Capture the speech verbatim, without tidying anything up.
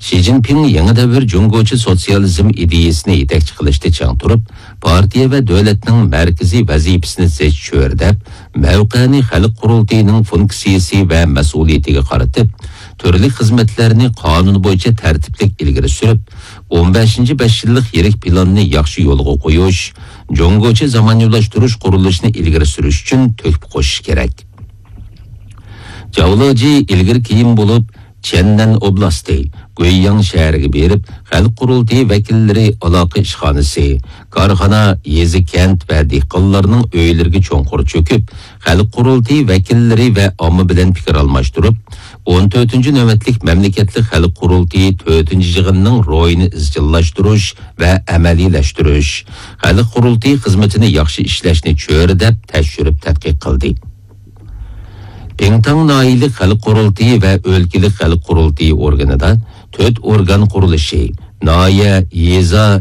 Xi Jinping yangi davr Jungochi sotsializm ideyasini yetakchi qilishda chang turib, partiya va davlatning markaziy vazifasini zech cho'rdab, mavqeni xalq qurultiyining funksiyasi va mas'uliyatiga qaratib, turli xizmatlarni qonun bo'yicha tartiblik ilgari surib, o'n beshinchi besh yillik yirik planni yaxshi yo'lga qo'yish, Jungochi zamonaviylashtirish qurilishini ilgari surish uchun to'kib qo'shish kerak. Javloji ilgari keyin bo'lib, Chennan oblasti, Guiyang shahriga berib, xalq qurultiyi vakillari aloqa ishxonasi, korxona, yezi kent va dehqonlarning uylariga cho'nqur cho'kib, xalq qurultiyi vakillari va omma bilan fikr almashtirib, o'n to'rtinchi navbatlik mamlakatlik xalq qurultiyi to'rtinchi yig'inning ro'yini izchillashtirish va amaliylashtirish, xalq qurultiyi xizmatini yaxshi ishlashni cho'rdab, tashkilib tadqiq qildi. Pingtang noyili xalq qurultiyi va o'lkalik xalq qurultiyi organida to'rt organ qurilishi, noya, yeza,